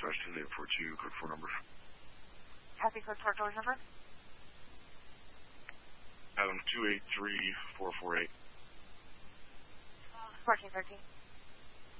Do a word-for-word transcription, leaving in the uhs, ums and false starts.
slash ten eight four two, code four numbers. Copy, code four, door number? Adam two eight three four four eight. fourteen thirteen.